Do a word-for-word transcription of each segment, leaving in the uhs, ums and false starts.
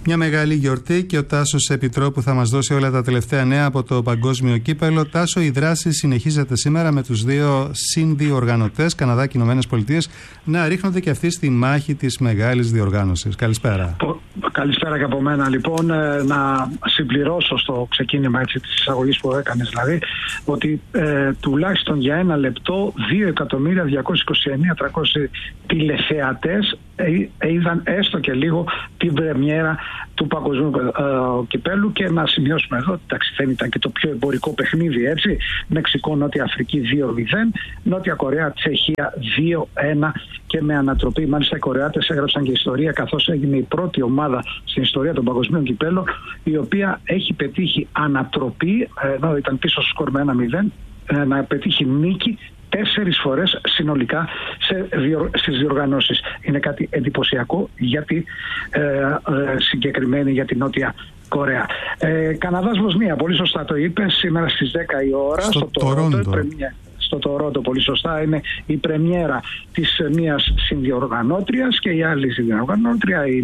Μια μεγάλη γιορτή και ο Τάσος Επιτρόπου θα μας δώσει όλα τα τελευταία νέα από το παγκόσμιο κύπελο. Τάσο, η δράση συνεχίζεται σήμερα με τους δύο συνδιοργανωτές, Καναδά και Ηνωμένες Πολιτείες, να ρίχνονται και αυτοί στη μάχη της μεγάλης διοργάνωσης. Καλησπέρα. Καλησπέρα και από μένα. Λοιπόν, να συμπληρώσω στο ξεκίνημα έτσι, της εισαγωγής που έκανες, δηλαδή, ότι ε, τουλάχιστον για ένα λεπτό δύο εκατομμύρια διακόσιες είκοσι εννέα χιλιάδες τριακόσιοι τηλεθεατές ε, είδαν έστω και λίγο την πρεμιέρα του παγκοσμίου ε, κυπέλου. Και να σημειώσουμε εδώ ότι δεν ήταν και το πιο εμπορικό παιχνίδι, έτσι. Μεξικό Νότια Αφρική δύο μηδέν, Νότια Κορέα Τσεχία δύο ένα και με ανατροπή. Μάλιστα οι Κορεάτες έγραψαν και ιστορία, καθώς έγινε η πρώτη ομάδα στην ιστορία των παγκοσμίων κυπέλων η οποία έχει πετύχει ανατροπή, ενώ ήταν πίσω στο σκορ με ένα μηδέν, να πετύχει νίκη τέσσερις φορές συνολικά σε διο, στις διοργανώσεις. Είναι κάτι εντυπωσιακό γιατί ε, ε, συγκεκριμένη για την Νότια Κορέα. Ε, Καναδάς Βοσνία, πολύ σωστά το είπε, σήμερα στις δέκα η ώρα στο, στο Τορόντο. Στο Τορόντο, πολύ σωστά, είναι η πρεμιέρα της μίας συνδιοργανώτριας, και η άλλη συνδιοργανώτρια, η,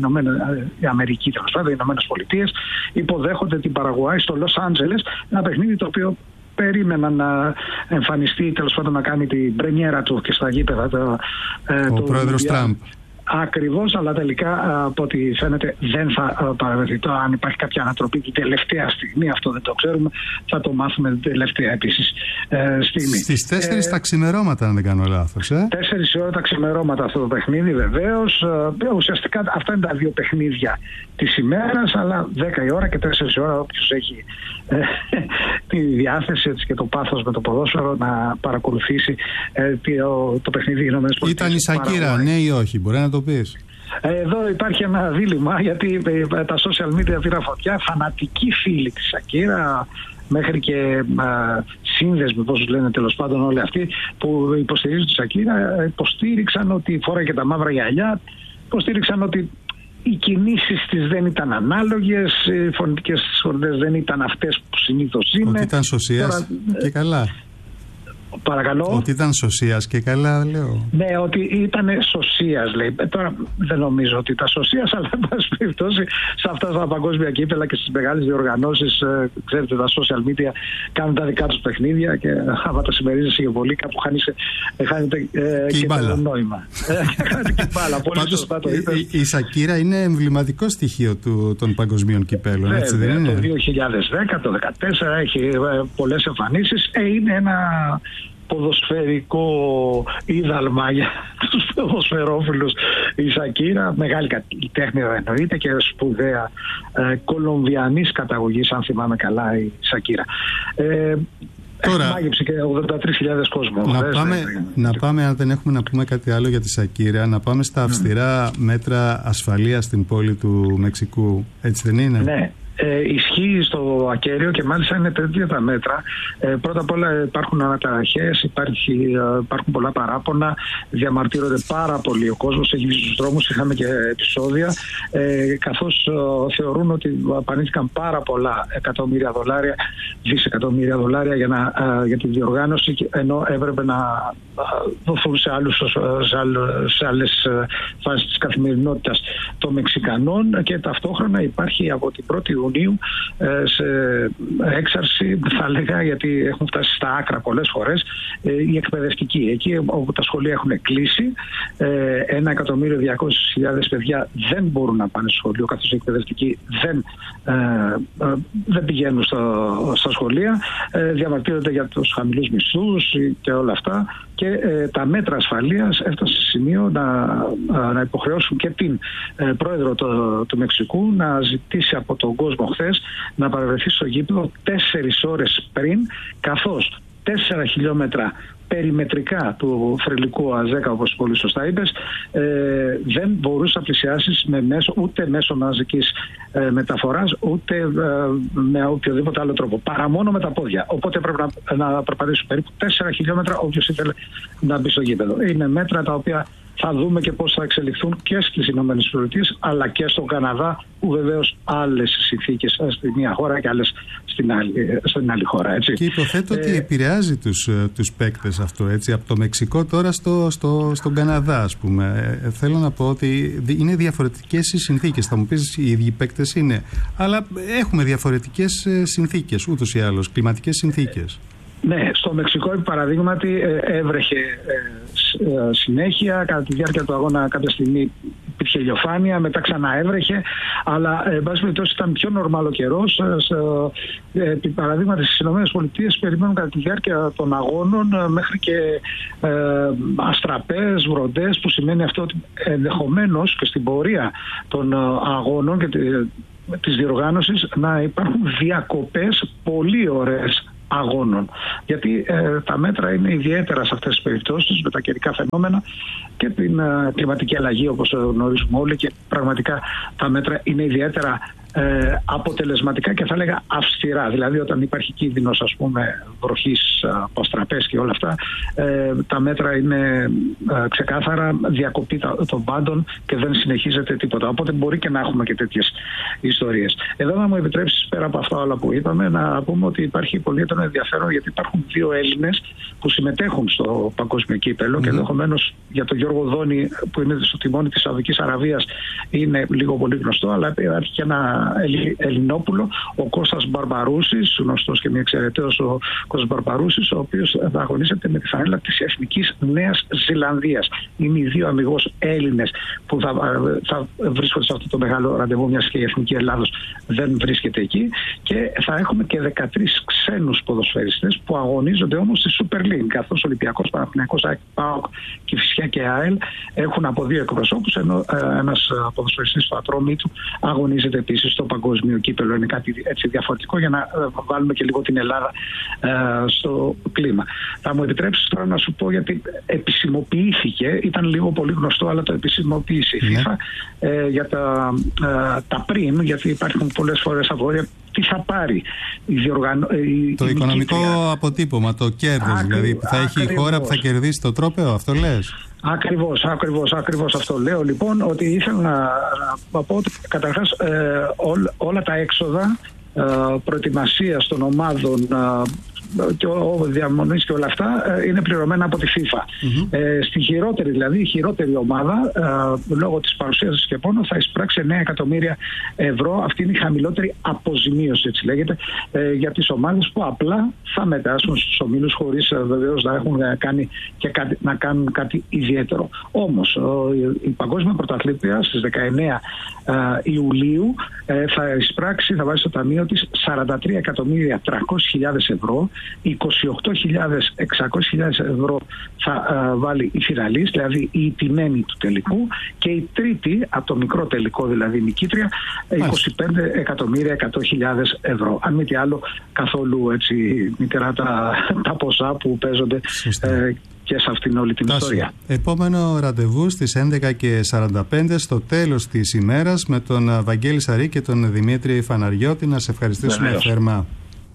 η Αμερική, τέλος πάντων, οι Ηνωμένες Πολιτείες, υποδέχονται την Παραγουάη στο Λος Άντζελες, ένα παιχνίδι το οποίο περίμεναν να εμφανιστεί, τέλος πάντων να κάνει την πρεμιέρα του και στα γήπεδα. Το, ο το πρόεδρος Τραμπ. Ακριβώς, αλλά τελικά από ό,τι φαίνεται δεν θα παραβρεθεί. Αν υπάρχει κάποια ανατροπή την τελευταία στιγμή, αυτό δεν το ξέρουμε, θα το μάθουμε την τελευταία επίσης ε, στιγμή. Στις τέσσερις ε, τα ξημερώματα, αν δεν κάνω λάθος. Ε? Τέσσερις η ώρα τα ξημερώματα αυτό το παιχνίδι, βεβαίως. Ε, ουσιαστικά αυτά είναι τα δύο παιχνίδια της ημέρας, αλλά δέκα η ώρα και τέσσερις η ώρα όποιος έχει ε, τη διάθεση έτσι, και το πάθος με το ποδόσφαιρο να παρακολουθήσει ε, το, το παιχνίδι Ηνωμένες Πολιτείες. Ήταν η Σακύρα, ναι ή όχι, μπορεί να το πεις? Εδώ υπάρχει ένα δίλημμα, γιατί τα social media πήρα φωτιά. Φανατικοί φίλοι της Σακύρα, μέχρι και α, σύνδεσμοι, πώς λένε τέλος πάντων όλοι αυτοί που υποστηρίζουν τη Σακύρα, υποστήριξαν ότι φόραγε τα μαύρα γυαλιά, υποστήριξαν ότι οι κινήσεις της δεν ήταν ανάλογες, οι φωνητικές χορδές δεν ήταν αυτές που συνήθως είναι. Ότι ήταν σωσίας Τώρα... και καλά. Παρακαλώ. Ότι ήταν σωσίας και καλά, λέω. Ναι, ότι ήταν σωσίας, λέει. Τώρα δεν νομίζω ότι ήταν σωσίας, αλλά εν πάση περιπτώσει σε αυτά τα παγκόσμια κύπελα και στις μεγάλες διοργανώσεις, ε, ξέρετε, τα social media κάνουν τα δικά τους παιχνίδια και άμα τα συμμερίζεσαι για πολύ, κάπου χάνεται ε, και, και το νόημα. Χάνεται και μπάλα. Πολύ Πάντως, σωστά το είπες. Η, η Σακύρα είναι εμβληματικό στοιχείο του, των παγκοσμίων κυπέλων, Βέβαια, έτσι δεν είναι? Το δύο χιλιάδες δέκα, το δύο χιλιάδες δεκατέσσερα έχει ε, πολλές εμφανίσεις. Ε, είναι ένα ποδοσφαιρικό είδαλμα για τους ποδοσφαιρόφιλους η Σακύρα, μεγάλη τέχνη εννοείται και σπουδαία ε, κολομβιανής καταγωγής, αν θυμάμαι καλά, η Σακύρα. Ε, Τώρα, μάγεψε και ογδόντα τρεις χιλιάδες κόσμο. Να, Δες, πάμε, ναι, να πάμε, αν δεν έχουμε να πούμε κάτι άλλο για τη Σακύρα, να πάμε στα αυστηρά mm. μέτρα ασφαλείας στην πόλη του Μεξικού, έτσι δεν είναι? Ναι. Ε, ισχύει στο ακέραιο και μάλιστα είναι τέτοια τα μέτρα. Ε, πρώτα απ' όλα υπάρχουν αναταραχές, υπάρχει, ε, υπάρχουν πολλά παράπονα, διαμαρτύρονται πάρα πολύ ο κόσμος, έχει βγει στους δρόμους, είχαμε και επεισόδια, ε, καθώς ε, θεωρούν ότι απανήθηκαν πάρα πολλά εκατομμύρια δολάρια, δισεκατομμύρια δολάρια για, να, ε, για τη διοργάνωση, ενώ έπρεπε να ε, δοθούν σε, άλλους, σε, άλλους, σε άλλες φάσεις της καθημερινότητας των Μεξικανών, και ταυτόχρονα υπάρχει από την πρώτη Ιουνίου σε έξαρση, θα λέγα, γιατί έχουν φτάσει στα άκρα πολλές φορές, η εκπαιδευτική. Εκεί όπου τα σχολεία έχουν κλείσει, ένα εκατομμύριο διακόσιες χιλιάδες παιδιά δεν μπορούν να πάνε στο σχολείο, καθώς οι εκπαιδευτικοί δεν, δεν πηγαίνουν στο, στα σχολεία, διαμαρτύρονται για τους χαμηλούς μισθούς και όλα αυτά, και ε, τα μέτρα ασφαλείας έφτασε σε σημείο να, να υποχρεώσουν και την ε, πρόεδρο το, του Μεξικού να ζητήσει από τον κόσμο χθες να παρευρεθεί στο γήπεδο τέσσερις ώρες πριν, καθώς τέσσερα χιλιόμετρα περιμετρικά του θρυλικού ΑΖΕΚΑ, όπως πολύ σωστά είπες, ε, δεν μπορούσε να πλησιάσεις με μέσο, ούτε μέσω μαζικής ε, μεταφοράς, ούτε ε, με οποιοδήποτε άλλο τρόπο, παρά μόνο με τα πόδια. Οπότε πρέπει να, να περπατήσουν περίπου τέσσερα χιλιόμετρα όποιος ήθελε να μπει στο γήπεδο. Είναι μέτρα τα οποία Θα δούμε και πώς θα εξελιχθούν και στις Ηνωμένες Πολιτείες αλλά και στον Καναδά, που βεβαίως άλλες συνθήκες στη μία χώρα και άλλες στην άλλη, στην άλλη χώρα. Έτσι. Και υποθέτω ε, ότι επηρεάζει τους, τους παίκτες αυτό, έτσι, από το Μεξικό τώρα στο, στο, στον Καναδά, ας πούμε. Ε, θέλω να πω ότι είναι διαφορετικές οι συνθήκες. Θα μου πεις οι ίδιοι παίκτες είναι, αλλά έχουμε διαφορετικές συνθήκες ούτως ή άλλως, κλιματικές συνθήκες. Ναι, στο Μεξικό, επί παραδείγματι, έβρεχε συνέχεια. Κατά τη διάρκεια του αγώνα, κάποια στιγμή υπήρχε ηλιοφάνεια, μετά ξανά έβρεχε. Αλλά, εν πάση περιπτώσει, ήταν πιο νορμάλ ο καιρός. Επί παραδείγματι, στις ΗΠΑ περιμένουν κατά τη διάρκεια των αγώνων μέχρι και ε, αστραπές, βροντές, που σημαίνει αυτό ότι ενδεχομένως και στην πορεία των αγώνων και της διοργάνωσης να υπάρχουν διακοπές πολύ ωραίες αγώνων. Γιατί ε, τα μέτρα είναι ιδιαίτερα σε αυτές τις περιπτώσεις με τα καιρικά φαινόμενα και την ε, κλιματική αλλαγή, όπως γνωρίζουμε όλοι, και πραγματικά τα μέτρα είναι ιδιαίτερα ε, αποτελεσματικά και θα έλεγα αυστηρά. Δηλαδή όταν υπάρχει κίνδυνος, ας πούμε, βροχής από αστραπές και όλα αυτά, ε, τα μέτρα είναι ε, ξεκάθαρα διακοπή των πάντων και δεν συνεχίζεται τίποτα. Οπότε μπορεί και να έχουμε και τέτοιες ιστορίες. Εδώ να μου επιτρέψεις, πέρα από αυτά όλα που είπαμε, να πούμε ότι υπάρχει πολύ έντονο ενδιαφέρον, γιατί υπάρχουν δύο Έλληνες που συμμετέχουν στο παγκόσμιο κύπελλο, mm-hmm. και ενδεχομένως για τον Γιώργο Δόνη, που είναι στο τιμόνι της Σαουδικής Αραβίας, είναι λίγο πολύ γνωστό, αλλά υπάρχει και ένα Ελληνόπουλο, ο Κώστας Μπαρμπαρούσης, γνωστός και μη εξαιρεταίος ο Κώστας Μπαρμπαρούσης, ο οποίος θα αγωνίζεται με τη φανέλα της Εθνικής Νέας Ζηλανδίας. Είναι οι δύο αμιγώς Έλληνες που θα, θα βρίσκονται σε αυτό το μεγάλο ραντεβού, μιας και η Εθνική Ελλάδος δεν βρίσκεται εκεί, και θα έχουμε και δεκατρείς ξένους ποδοσφαιριστές που αγωνίζονται όμως στη Super League, καθώς Ολυμπιακός, Παναθηναϊκός, ΑΕΚ, ΠΑΟΚ, Κηφισιά και ΑΕΛ έχουν από δύο εκπροσώπους, ενώ ε, ένας ποδοσφαιριστής στο Ατρόμι του αγωνίζεται επίσης στο παγκόσμιο κύπελλο. Είναι κάτι έτσι διαφορετικό, για να ε, βάλουμε και λίγο την Ελλάδα ε, στο κλίμα. Θα μου επιτρέψεις τώρα να σου πω, γιατί επισημοποιήθηκε, ήταν λίγο πολύ γνωστό, αλλά το επισημοποίησε η FIFA, ναι. ε, για τα, ε, τα πριν, γιατί υπάρχουν πολλές φορές αγόρια. Τι θα πάρει η διοργανω... Το η οικονομικό νικήτρια. Αποτύπωμα, το κέρδος, Άκρι... δηλαδή που θα έχει ακριβώς. Η χώρα που θα κερδίσει το τρόπαιο, αυτό λες? Ακριβώς, ακριβώς, ακριβώς αυτό λέω, λοιπόν, ότι ήθελα να, να πω ότι καταρχάς ε, ό, όλα τα έξοδα ε, προετοιμασίας των ομάδων ε, και ο διαμονής και όλα αυτά ε, είναι πληρωμένα από τη FIFA. Mm-hmm. Ε, στη χειρότερη, δηλαδή η χειρότερη ομάδα, ε, λόγω της παρουσίας και πόνο, θα εισπράξει εννέα εκατομμύρια ευρώ. Αυτή είναι η χαμηλότερη αποζημίωση, έτσι λέγεται, ε, για τις ομάδες που απλά θα μετάσχουν στους ομίλους, χωρίς ε, βεβαίως να έχουν κάνει και κάτι, να κάνουν κάτι ιδιαίτερο. Όμως η Παγκόσμια Πρωταθλήτρια στις δεκαεννέα ε, Ιουλίου ε, θα εισπράξει, θα βάζει στο ταμείο της σαράντα τρία εκατομμύρια τριακόσιες χιλιάδες ευρώ. είκοσι οκτώ χιλιάδες εξακόσιες ευρώ θα uh, βάλει η φιναλίστ, δηλαδή η ιτημένη του τελικού, και η τρίτη από το μικρό τελικό, δηλαδή η νικήτρια, είκοσι πέντε εκατομμύρια εκατό χιλιάδες ευρώ. Αν μη τι άλλο, καθόλου έτσι μικρά τα, τα ποσά που παίζονται ε, και σε αυτήν όλη την Τάση. Ιστορία. Επόμενο ραντεβού στις έντεκα και σαράντα πέντε στο τέλος της ημέρας με τον Βαγγέλη Σαρή και τον Δημήτρη Φαναριώτη. Να σε ευχαριστήσουμε Βεβαίως. θερμά.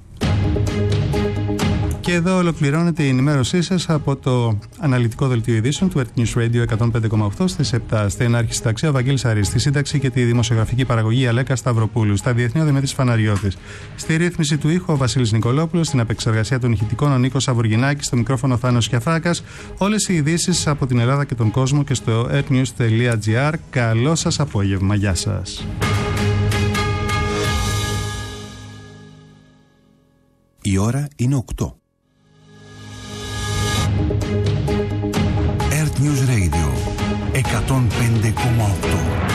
Και εδώ ολοκληρώνεται η ενημέρωσή σας από το αναλυτικό δελτίο ειδήσεων του Earth News Radio εκατόν πέντε κόμμα οκτώ στις επτά. Στενάρχη συνταξία ο Βαγγέλης Αρής. Στη σύνταξη και τη δημοσιογραφική παραγωγή Αλέκα Σταυροπούλου. Στα διεθνή ο Δημήτρης Φαναριώτης. Στη ρύθμιση του ήχου ο Βασίλης Νικολόπουλος. Στην επεξεργασία των ηχητικών ο Νίκος Αβουργινάκης. Στο μικρόφωνο Θάνος Κιαφάκας. Όλες οι ειδήσεις από την Ελλάδα και τον κόσμο και στο earthnews τελεία gr. Καλό σας απόγευμα. Γεια σας. Η ώρα είναι οκτώ. Earth News Radio εκατόν πέντε κόμμα οκτώ.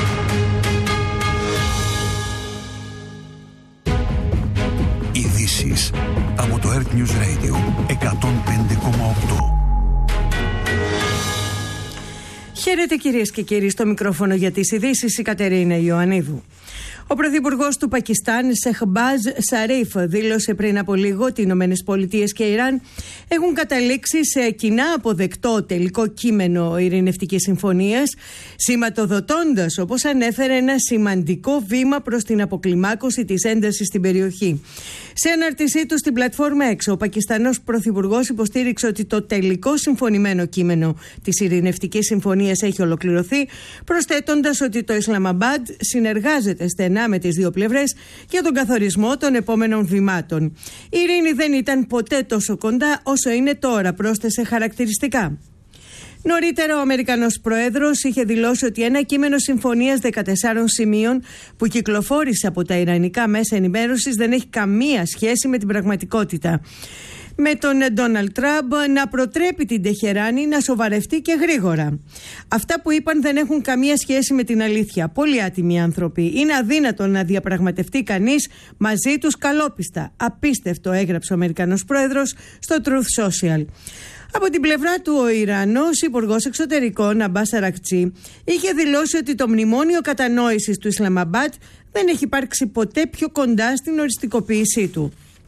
Ειδήσεις από το Earth News Radio εκατόν πέντε κόμμα οκτώ. Χαίρετε κυρίες και κύριοι, στο μικρόφωνο για τις ειδήσεις η Κατερίνα Ιωαννίδου. Ο πρωθυπουργός του Πακιστάν, Σεχμπάζ Σαρίφ, δήλωσε πριν από λίγο ότι οι Ηνωμένες Πολιτείες και Ιράν έχουν καταλήξει σε κοινά αποδεκτό τελικό κείμενο ειρηνευτικής συμφωνίας, σηματοδοτώντας, όπως ανέφερε, ένα σημαντικό βήμα προς την αποκλιμάκωση της έντασης στην περιοχή. Σε ανάρτησή του στην πλατφόρμα X, ο Πακιστανός πρωθυπουργός υποστήριξε ότι το τελικό συμφωνημένο κείμενο της ειρηνευτικής συμφωνίας έχει ολοκληρωθεί, προσθέτοντας ότι το Ισλαμαμπάντ συνεργάζεται στενά με τις δύο πλευρές για τον καθορισμό των επόμενων βημάτων. Η ειρήνη δεν ήταν ποτέ τόσο κοντά όσο είναι τώρα, πρόσθεσε χαρακτηριστικά. Νωρίτερα, ο Αμερικανός Πρόεδρος είχε δηλώσει ότι ένα κείμενο συμφωνίας δεκατεσσάρων σημείων που κυκλοφόρησε από τα ιρανικά μέσα ενημέρωσης δεν έχει καμία σχέση με την πραγματικότητα. Με τον Ντόναλντ Τραμπ να προτρέπει την Τεχεράνη να σοβαρευτεί και γρήγορα. Αυτά που είπαν δεν έχουν καμία σχέση με την αλήθεια. Πολύ άτιμοι άνθρωποι. Είναι αδύνατο να διαπραγματευτεί κανείς μαζί τους καλόπιστα. Απίστευτο, έγραψε ο Αμερικανός Πρόεδρος στο Truth Social. Από την πλευρά του, ο Ιρανός Υπουργός Εξωτερικών Αμπάς Αρακτσί είχε δηλώσει ότι το μνημόνιο κατανόησης του Ισλαμαμπάτ δεν έχει υπάρξει ποτέ πιο κοντά στην οριστικοποίησή του.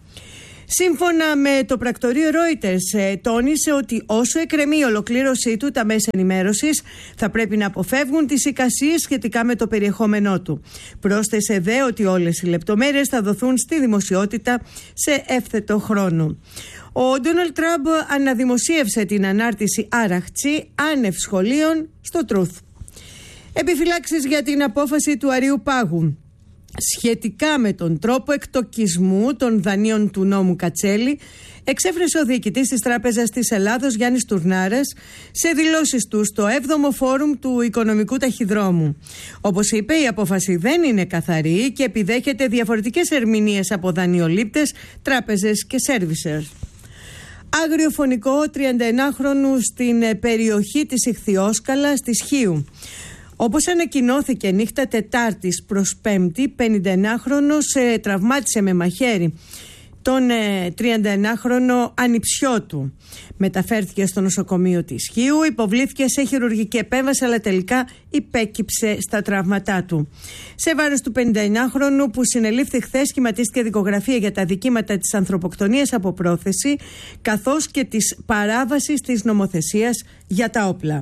Σύμφωνα με το πρακτορείο Reuters, τόνισε ότι όσο εκκρεμεί η ολοκλήρωσή του, τα μέσα ενημέρωσης θα πρέπει να αποφεύγουν τις εικασίες σχετικά με το περιεχόμενό του. Πρόσθεσε δε ότι όλες οι λεπτομέρειες θα δοθούν στη δημοσιότητα σε εύθετο χρόνο. Ο Ντόναλντ Τραμπ αναδημοσίευσε την ανάρτηση Άραχτσι άνευ σχολείων στο Truth. Επιφυλάξεις για την απόφαση του Αριού Πάγου σχετικά με τον τρόπο εκτοκισμού των δανείων του νόμου Κατσέλη εξέφρασε ο διοικητής της Τράπεζας της Ελλάδος Γιάννης Τουρνάρας σε δηλώσεις του στο έβδομο φόρουμ του Οικονομικού Ταχυδρόμου. Όπως είπε, η απόφαση δεν είναι καθαρή και επιδέχεται διαφορετικές ερμηνείες από δανειολήπτες, τράπεζες και σέρβισερ. Άγριο φωνικό τριανταενάχρονου στην περιοχή της Ιχθυόσκαλας της Χίου. Όπως ανακοινώθηκε νύχτα Τετάρτης προς Πέμπτη, πενηνταενάχρονος ε, τραυμάτισε με μαχαίρι τον ε, τριανταενάχρονο ανιψιό του. Μεταφέρθηκε στο νοσοκομείο της Χίου, υποβλήθηκε σε χειρουργική επέμβαση, αλλά τελικά υπέκυψε στα τραύματά του. Σε βάρος του πενηνταενάχρονου που συνελήφθη χθες, σχηματίστηκε δικογραφία για τα δικήματα της ανθρωποκτονίας από πρόθεση, καθώς και της παράβασης της νομοθεσίας για τα όπλα.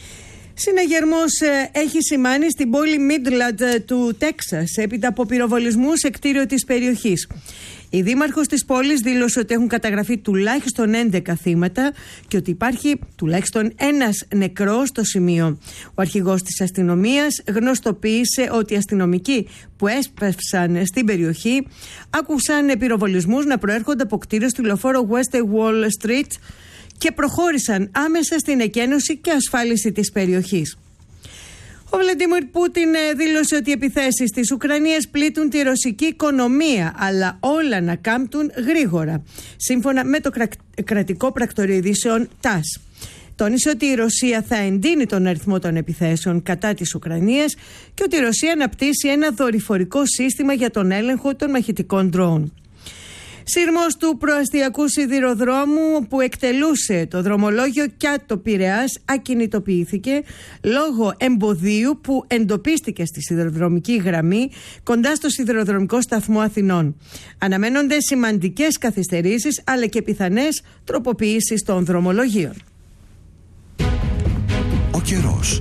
Συναγερμός ε, έχει σημάνει στην πόλη Μίντλαντ ε, του Τέξας έπειτα από πυροβολισμούς σε κτίριο της περιοχής. Η δήμαρχος της πόλης δήλωσε ότι έχουν καταγραφεί τουλάχιστον έντεκα θύματα και ότι υπάρχει τουλάχιστον ένας νεκρός στο σημείο. Ο αρχηγός της αστυνομίας γνωστοποίησε ότι οι αστυνομικοί που έσπευσαν στην περιοχή άκουσαν πυροβολισμούς να προέρχονται από κτίριο στη λεωφόρο West Wall Street και προχώρησαν άμεσα στην εκένωση και ασφάλιση της περιοχής. Ο Βλαντίμιρ Πούτιν δήλωσε ότι οι επιθέσεις της Ουκρανίας πλήττουν τη ρωσική οικονομία, αλλά όλα να κάμπτουν γρήγορα, σύμφωνα με το κρατικό πρακτορείο ειδήσεων τας. Τόνισε ότι η Ρωσία θα εντείνει τον αριθμό των επιθέσεων κατά της Ουκρανίας και ότι η Ρωσία αναπτύσσει ένα δορυφορικό σύστημα για τον έλεγχο των μαχητικών ντρόουν. Σύρμος του προαστιακού σιδηροδρόμου που εκτελούσε το δρομολόγιο Κιάτο Πειραιάς ακινητοποιήθηκε λόγω εμποδίου που εντοπίστηκε στη σιδηροδρομική γραμμή κοντά στο σιδηροδρομικό σταθμό Αθηνών. Αναμένονται σημαντικές καθυστερήσεις αλλά και πιθανές τροποποιήσεις των δρομολογίων. Ο καιρός.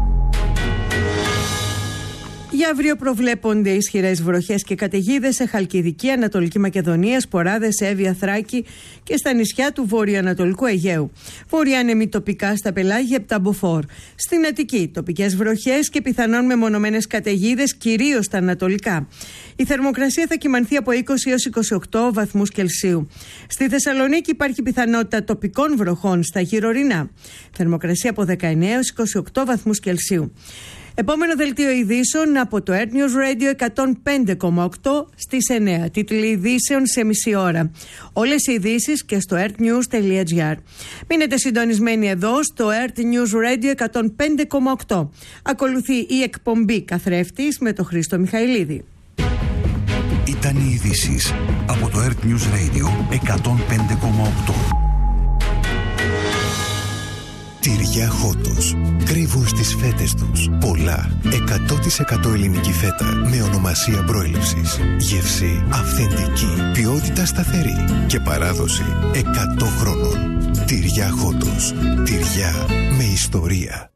Για αύριο προβλέπονται ισχυρές βροχές και καταιγίδες σε Χαλκιδική, Ανατολική Μακεδονία, Σποράδες, Εύβοια, Θράκη και στα νησιά του βορειοανατολικού Αιγαίου. Βορειάνεμοι τοπικά στα πελάγια Πταμποφόρ. Στην Αττική, τοπικές βροχές και πιθανόν μεμονωμένες καταιγίδες, κυρίως στα ανατολικά. Η θερμοκρασία θα κυμανθεί από είκοσι έως είκοσι οκτώ βαθμούς Κελσίου. Στη Θεσσαλονίκη υπάρχει πιθανότητα τοπικών βροχών στα γύρω-ορεινά. Θερμοκρασία από δεκαεννέα έως είκοσι οκτώ βαθμούς Κελσίου. Επόμενο δελτίο ειδήσεων από το Earth News Radio εκατόν πέντε κόμμα οκτώ στις εννέα. Τίτλοι ειδήσεων σε μισή ώρα. Όλες οι ειδήσεις και στο earthnews.gr. Μείνετε συντονισμένοι εδώ στο Earth News Radio εκατόν πέντε κόμμα οκτώ. Ακολουθεί η εκπομπή Καθρέφτης με τον Χρήστο Μιχαηλίδη. Ήταν οι ειδήσεις από το Earth News Radio εκατόν πέντε κόμμα οκτώ. Τυριά Χότος. Κρύβουν στις φέτες τους πολλά εκατό τοις εκατό ελληνική φέτα με ονομασία προέλευσης. Γεύση αυθεντική, ποιότητα σταθερή και παράδοση εκατό χρόνων. Τυριά Χότος. Τυριά με ιστορία.